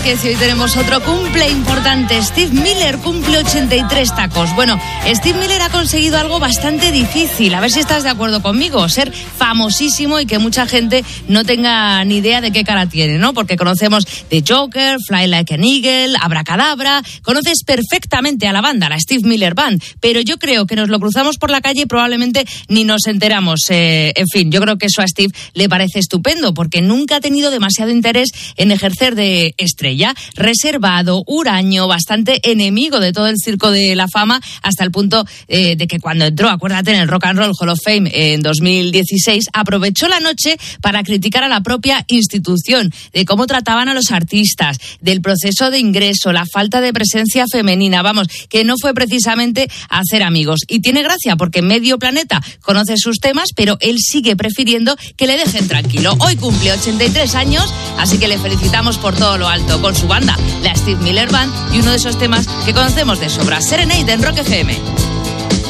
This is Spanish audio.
Vázquez y hoy tenemos otro cumple importante. Steve Miller cumple 83 tacos. Bueno, Steve Miller ha conseguido algo bastante difícil. A ver si estás de acuerdo conmigo. Ser famosísimo y que mucha gente no tenga ni idea de qué cara tiene, ¿no? Porque conocemos The Joker, Fly Like an Eagle, Abracadabra. Conoces perfectamente a la banda, la Steve Miller Band. Pero yo creo que nos lo cruzamos por la calle y probablemente ni nos enteramos. En fin, yo creo que eso a Steve le parece estupendo porque nunca ha tenido demasiado interés en ejercer de estrella. Reservado, huraño, bastante enemigo de todo el circo de la fama, hasta el punto de que cuando entró, acuérdate, en el Rock and Roll Hall of Fame en 2016, aprovechó la noche para criticar a la propia institución, de cómo trataban a los artistas, del proceso de ingreso, la falta de presencia femenina. Vamos, que no fue precisamente a hacer amigos. Y tiene gracia porque medio planeta conoce sus temas, pero él sigue prefiriendo que le dejen tranquilo. Hoy cumple 83 años, así que le felicitamos por todo lo alto con su banda, la Steve Miller Band, y uno de esos temas que conocemos de sobra, Serenade en Rock FM.